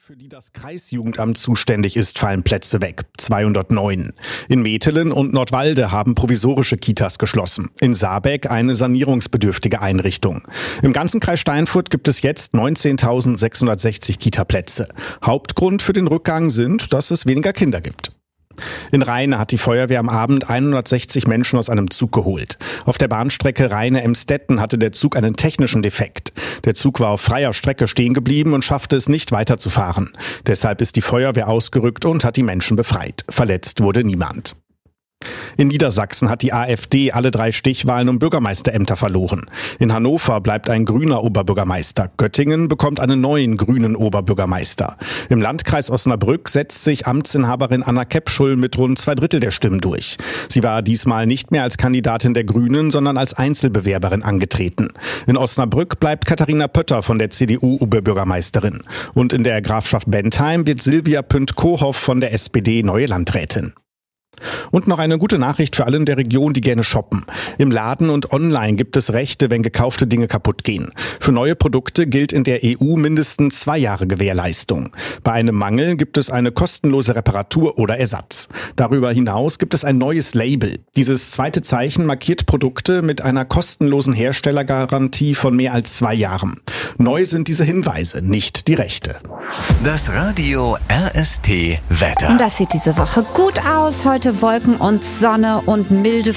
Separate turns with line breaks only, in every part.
für die das Kreisjugendamt zuständig ist, fallen Plätze weg. 209. In Metelen und Nordwalde haben provisorische Kitas geschlossen. In Saarbeck eine sanierungsbedürftige Einrichtung. Im ganzen Kreis Steinfurt gibt es jetzt 19.660 Kitaplätze. Hauptgrund für den Rückgang sind, dass es weniger Kinder gibt. In Rheine hat die Feuerwehr am Abend 160 Menschen aus einem Zug geholt. Auf der Bahnstrecke Rheine-Emstetten hatte der Zug einen technischen Defekt. Der Zug war auf freier Strecke stehen geblieben und schaffte es nicht weiterzufahren. Deshalb ist die Feuerwehr ausgerückt und hat die Menschen befreit. Verletzt wurde niemand. In Niedersachsen hat die AfD alle 3 Stichwahlen um Bürgermeisterämter verloren. In Hannover bleibt ein grüner Oberbürgermeister. Göttingen bekommt einen neuen grünen Oberbürgermeister. Im Landkreis Osnabrück setzt sich Amtsinhaberin Anna Kepschul mit rund 2/3 der Stimmen durch. Sie war diesmal nicht mehr als Kandidatin der Grünen, sondern als Einzelbewerberin angetreten. In Osnabrück bleibt Katharina Pötter von der CDU Oberbürgermeisterin. Und in der Grafschaft Bentheim wird Silvia Pünd-Kohoff von der SPD neue Landrätin. Und noch eine gute Nachricht für alle in der Region, die gerne shoppen. Im Laden und online gibt es Rechte, wenn gekaufte Dinge kaputt gehen. Für neue Produkte gilt in der EU mindestens 2 Jahre Gewährleistung. Bei einem Mangel gibt es eine kostenlose Reparatur oder Ersatz. Darüber hinaus gibt es ein neues Label. Dieses zweite Zeichen markiert Produkte mit einer kostenlosen Herstellergarantie von mehr als 2 Jahren. Neu sind diese Hinweise, nicht die Rechte.
Das Radio RST Wetter.
Und das sieht diese Woche gut aus. Heute Wolken und Sonne und milde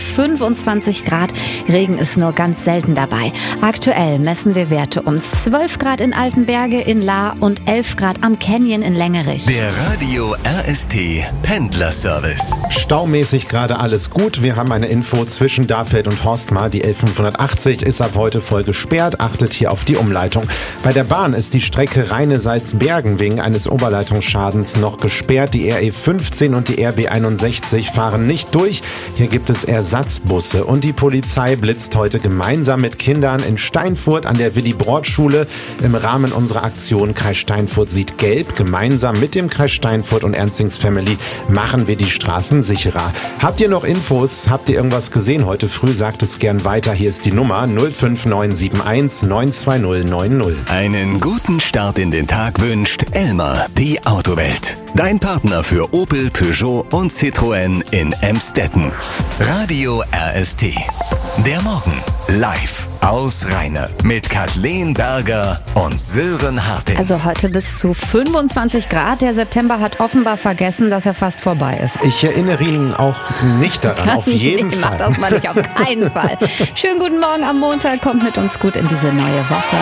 25 Grad. Regen ist nur ganz selten dabei. Aktuell messen wir Werte um 12 Grad in Altenberge, in Lahr und 11 Grad am Canyon in Längerich.
Der Radio RST Pendlerservice.
Staumäßig gerade alles gut. Wir haben eine Info zwischen Dafeld und Horstmar. Die L580 ist ab heute voll gesperrt. Achtet hier auf die Umleitung. Bei der Bahn ist die Strecke Rheine-Salzbergen wegen eines Oberleitungsschadens noch gesperrt. Die RE15 und die RB61 fahren nicht durch. Hier gibt es Ersatzbusse. Und die Polizei blitzt heute gemeinsam mit Kindern in Steinfurt an der Willy-Brandt-Schule im Rahmen unserer Aktion Kreis Steinfurt sieht gelb. Gemeinsam mit dem Kreis Steinfurt und Ernstings Family machen wir die Straßen sicherer. Habt ihr noch Infos? Habt ihr irgendwas gesehen heute früh? Sagt es gern weiter. Hier ist die Nummer 05971 92090.
Einen guten Start in den Tag wünscht Elmar, die Autowelt. Dein Partner für Opel, Peugeot und Citroën in Emstetten. Radio RST. Der Morgen live aus Rheine mit Kathleen Berger und Sören Harting.
Also heute bis zu 25 Grad. Der September hat offenbar vergessen, dass er fast vorbei ist.
Ich erinnere ihn auch nicht daran, auf jeden Fall.
Mach das mal nicht, auf keinen Fall. Schönen guten Morgen am Montag. Kommt mit uns gut in diese neue Woche.